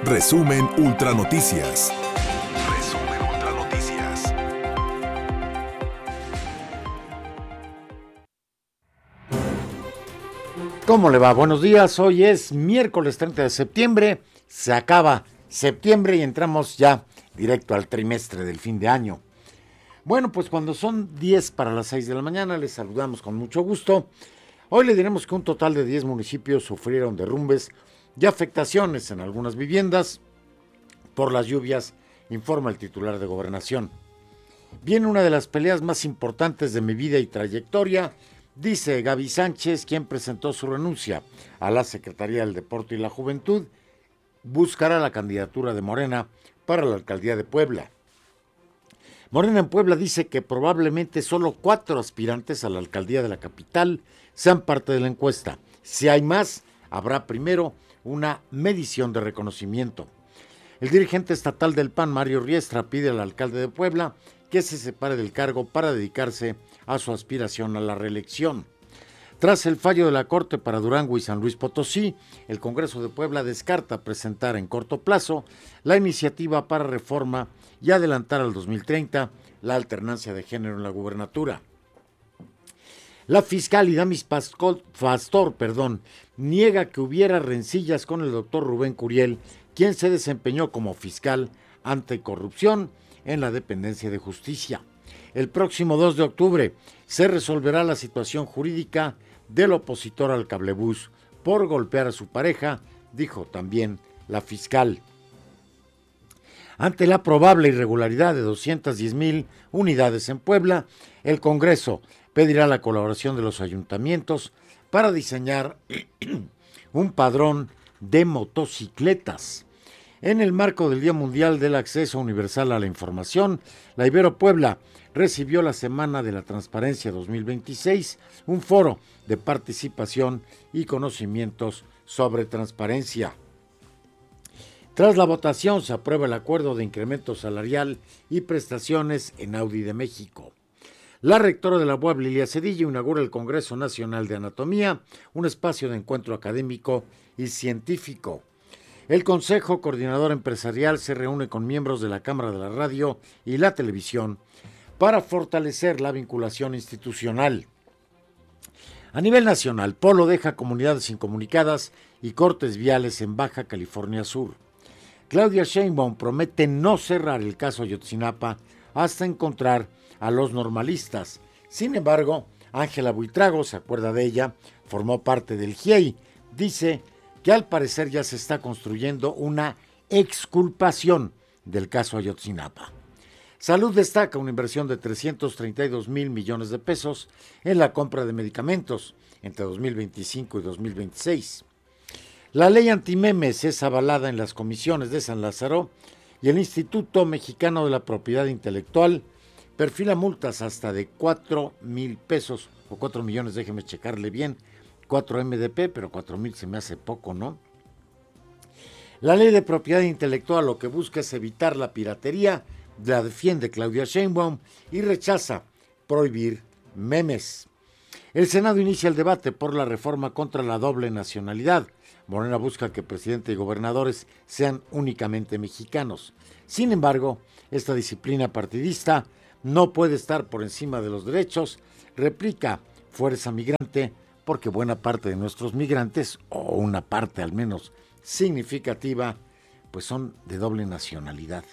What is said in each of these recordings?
Resumen Ultra Noticias. ¿Cómo le va? Buenos días, hoy es miércoles 30 de septiembre, se acaba septiembre y entramos ya directo al trimestre del fin de año. Bueno, pues cuando son 10 para las 6 de la mañana, les saludamos con mucho gusto. Hoy le diremos que un total de 10 municipios sufrieron derrumbes y afectaciones en algunas viviendas por las lluvias, informa el titular de Gobernación. Viene una de las peleas más importantes de mi vida y trayectoria, dice Gaby Sánchez, quien presentó su renuncia a la Secretaría del Deporte y la Juventud, buscará la candidatura de Morena para la alcaldía de Puebla. Morena en Puebla dice que probablemente solo 4 aspirantes a la alcaldía de la capital sean parte de la encuesta. Si hay más, habrá primero una medición de reconocimiento. El dirigente estatal del PAN, Mario Riestra, pide al alcalde de Puebla que se separe del cargo para dedicarse a su aspiración a la reelección. Tras el fallo de la Corte para Durango y San Luis Potosí, el Congreso de Puebla descarta presentar en corto plazo la iniciativa para reforma y adelantar al 2030 la alternancia de género en la gubernatura. La fiscal Idamis Pastor, niega que hubiera rencillas con el doctor Rubén Curiel, quien se desempeñó como fiscal anticorrupción en la dependencia de justicia. El próximo 2 de octubre se resolverá la situación jurídica del opositor al cablebús por golpear a su pareja, dijo también la fiscal. Ante la probable irregularidad de 210,000 unidades en Puebla, el Congreso pedirá la colaboración de los ayuntamientos para diseñar un padrón de motocicletas. En el marco del Día Mundial del Acceso Universal a la Información, la Ibero Puebla recibió la Semana de la Transparencia 2026, un foro de participación y conocimientos sobre transparencia. Tras la votación se aprueba el acuerdo de incremento salarial y prestaciones en Audi de México. La rectora de la UAB, Lilia Cedillo, inaugura el Congreso Nacional de Anatomía, un espacio de encuentro académico y científico. El Consejo Coordinador Empresarial se reúne con miembros de la Cámara de la Radio y la Televisión para fortalecer la vinculación institucional. A nivel nacional, Polo deja comunidades incomunicadas y cortes viales en Baja California Sur. Claudia Sheinbaum promete no cerrar el caso Ayotzinapa hasta encontrar a los normalistas. Sin embargo, Ángela Buitrago, se acuerda de ella, formó parte del GIEI. Dice que al parecer ya se está construyendo una exculpación del caso Ayotzinapa. Salud destaca una inversión de 332,000 millones de pesos en la compra de medicamentos entre 2025 y 2026. La ley antimemes es avalada en las comisiones de San Lázaro y el Instituto Mexicano de la Propiedad Intelectual perfila multas hasta de 4,000 pesos o 4 millones, déjeme checarle bien, 4 MDP, pero 4,000 se me hace poco, ¿no? La ley de propiedad intelectual lo que busca es evitar la piratería, la defiende Claudia Sheinbaum y rechaza prohibir memes. El Senado inicia el debate por la reforma contra la doble nacionalidad. Morena busca que presidente y gobernadores sean únicamente mexicanos. Sin embargo, esta disciplina partidista no puede estar por encima de los derechos, replica Fuerza Migrante, porque buena parte de nuestros migrantes, o una parte al menos significativa, pues son de doble nacionalidad.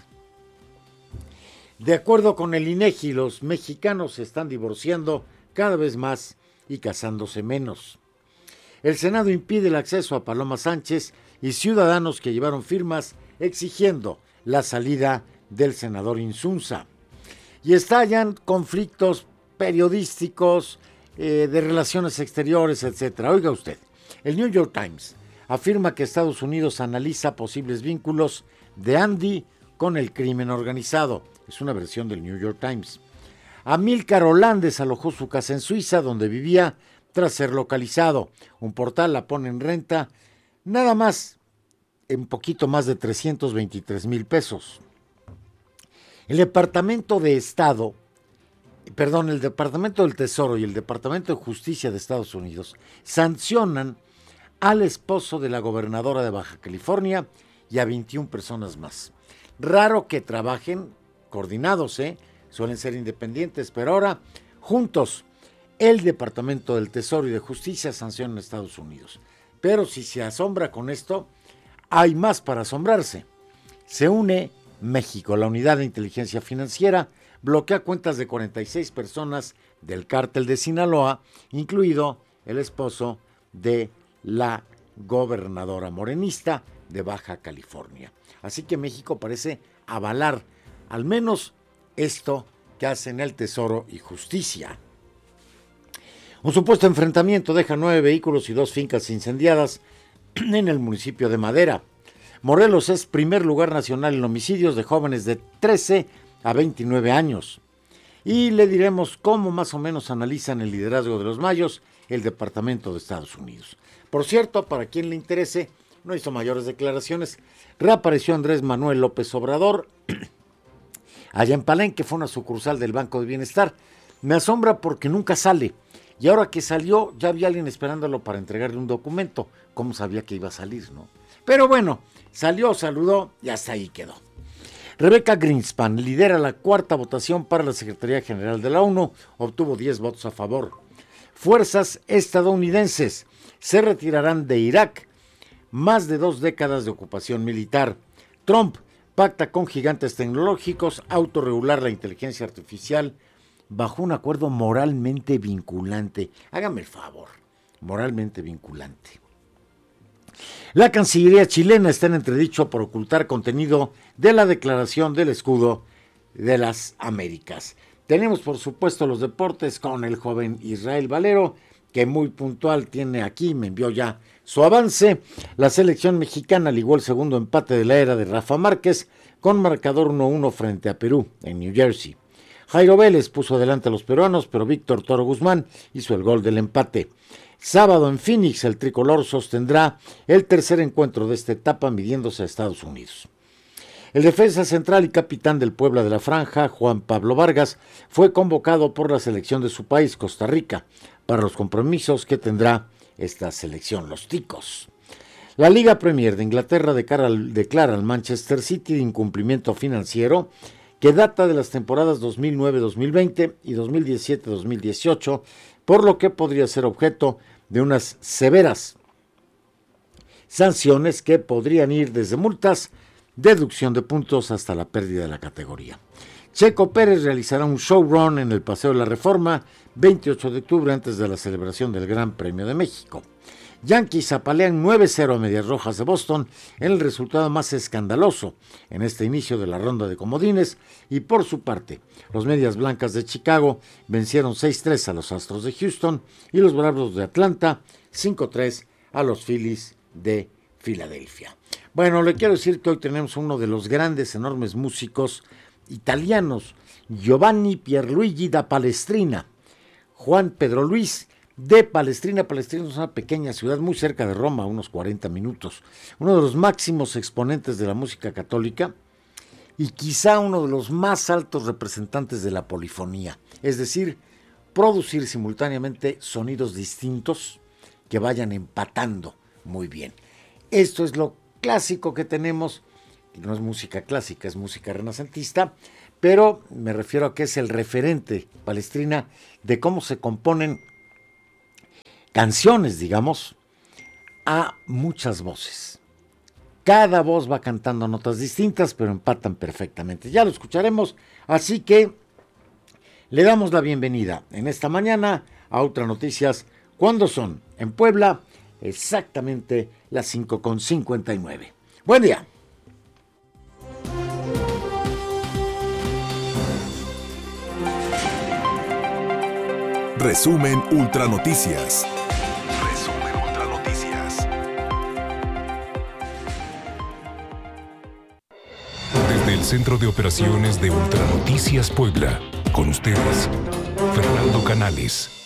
De acuerdo con el INEGI, los mexicanos se están divorciando cada vez más y casándose menos. El Senado impide el acceso a Paloma Sánchez y ciudadanos que llevaron firmas exigiendo la salida del senador Insunza. Y estallan conflictos periodísticos, de relaciones exteriores, etcétera. Oiga usted, el New York Times afirma que Estados Unidos analiza posibles vínculos de Andy con el crimen organizado. Es una versión del New York Times. Amílcar Holland desalojó su casa en Suiza, donde vivía, tras ser localizado. Un portal la pone en renta, nada más, en poquito más de 323,000 pesos. El Departamento del Tesoro y el Departamento de Justicia de Estados Unidos sancionan al esposo de la gobernadora de Baja California y a 21 personas más. Raro que trabajen coordinados, suelen ser independientes, pero ahora juntos el Departamento del Tesoro y de Justicia sancionan a Estados Unidos. Pero si se asombra con esto, hay más para asombrarse. Se une México, la Unidad de Inteligencia Financiera, bloquea cuentas de 46 personas del cártel de Sinaloa, incluido el esposo de la gobernadora morenista de Baja California. Así que México parece avalar al menos esto que hacen el Tesoro y Justicia. Un supuesto enfrentamiento deja 9 vehículos y 2 fincas incendiadas en el municipio de Madera. Morelos es primer lugar nacional en homicidios de jóvenes de 13 a 29 años. Y le diremos cómo más o menos analizan el liderazgo de los mayos el Departamento de Estados Unidos. Por cierto, para quien le interese, no hizo mayores declaraciones. Reapareció Andrés Manuel López Obrador allá en Palenque, fue una sucursal del Banco de Bienestar. Me asombra porque nunca sale. Y ahora que salió, ya había alguien esperándolo para entregarle un documento. ¿Cómo sabía que iba a salir, no? Pero bueno, salió, saludó y hasta ahí quedó. Rebeca Greenspan lidera la cuarta votación para la Secretaría General de la ONU, obtuvo 10 votos a favor. Fuerzas estadounidenses se retirarán de Irak, más de 2 décadas de ocupación militar. Trump pacta con gigantes tecnológicos autorregular la inteligencia artificial bajo un acuerdo moralmente vinculante. Hágame el favor, moralmente vinculante. La Cancillería chilena está en entredicho por ocultar contenido de la declaración del escudo de las Américas. Tenemos, por supuesto, los deportes con el joven Israel Valero, que muy puntual tiene aquí, me envió ya su avance. La selección mexicana ligó el segundo empate de la era de Rafa Márquez con marcador 1-1 frente a Perú, en New Jersey. Jairo Vélez puso adelante a los peruanos, pero Víctor Toro Guzmán hizo el gol del empate. Sábado en Phoenix, el tricolor sostendrá el tercer encuentro de esta etapa midiéndose a Estados Unidos. El defensa central y capitán del Puebla de la Franja, Juan Pablo Vargas, fue convocado por la selección de su país, Costa Rica, para los compromisos que tendrá esta selección, los Ticos. La Liga Premier de Inglaterra declara al Manchester City de incumplimiento financiero que data de las temporadas 2009-2020 y 2017-2018, por lo que podría ser objeto de unas severas sanciones que podrían ir desde multas, deducción de puntos hasta la pérdida de la categoría. Checo Pérez realizará un showrun en el Paseo de la Reforma 28 de octubre antes de la celebración del Gran Premio de México. Yankees apalean 9-0 a Medias Rojas de Boston en el resultado más escandaloso en este inicio de la ronda de comodines, y por su parte, los Medias Blancas de Chicago vencieron 6-3 a los Astros de Houston y los Bravos de Atlanta 5-3 a los Phillies de Filadelfia. Bueno, le quiero decir que hoy tenemos uno de los grandes, enormes músicos italianos, Giovanni Pierluigi da Palestrina, Juan Pedro Luis de Palestrina. Palestrina es una pequeña ciudad muy cerca de Roma, unos 40 minutos. Uno de los máximos exponentes de la música católica y quizá uno de los más altos representantes de la polifonía, es decir, producir simultáneamente sonidos distintos que vayan empatando muy bien. Esto es lo clásico que tenemos, que no es música clásica, es música renacentista, pero me refiero a que es el referente, Palestrina, de cómo se componen canciones, digamos, a muchas voces. Cada voz va cantando notas distintas, pero empatan perfectamente. Ya lo escucharemos, así que le damos la bienvenida en esta mañana a Ultra Noticias, cuando son en Puebla exactamente las 5:59. Buen día. Resumen Ultra Noticias. Desde el Centro de Operaciones de Ultra Noticias Puebla, con ustedes, Fernando Canales.